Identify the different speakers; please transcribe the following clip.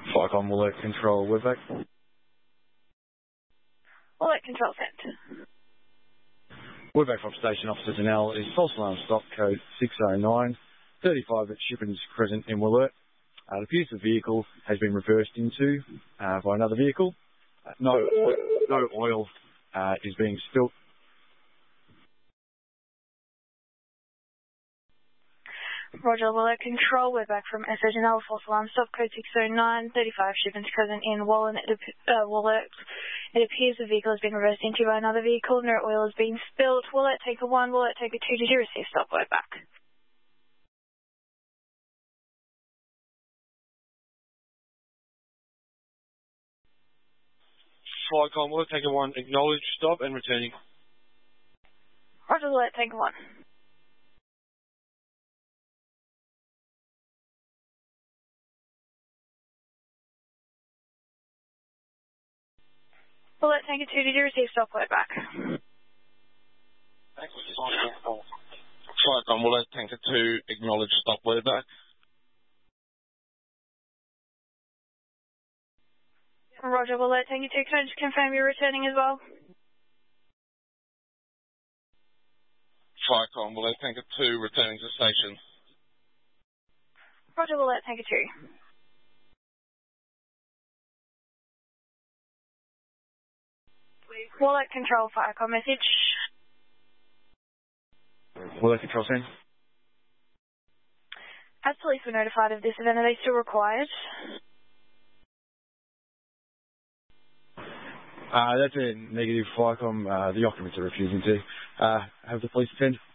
Speaker 1: Flycom will alert control Webback.
Speaker 2: Alert control sent.
Speaker 1: Webback from Station Officer Janelle is false alarm stop code 609 35 at Shippens Crescent in Wollert. It appears the vehicle has been reversed into by another vehicle. No oil is being spilt.
Speaker 2: Roger, alert control. We're back from SO Janelle, false alarm stop code 609 35 Shippens Crescent in Wollert. It appears the vehicle has been reversed into by another vehicle. No oil is being spilt. Wollert take a 1, Wollert take a 2. Did you receive stop? We're back.
Speaker 3: Flycom will take a 1, acknowledge stop and returning.
Speaker 2: Roger, alert take a 1. Alert take a 2. Did you receive stop? We're back.
Speaker 3: Flycom will take a 2, acknowledge stop word back.
Speaker 2: Roger, will alert take a 2. Can I just confirm you're returning as well?
Speaker 3: Flycom will take a 2, returning to station.
Speaker 2: Roger, will alert take a 2. Wallet control, Flycom message.
Speaker 1: Wallet control send.
Speaker 2: As police were notified of this event, are they still required?
Speaker 1: That's a negative, Flycom. The occupants are refusing to have the police attend.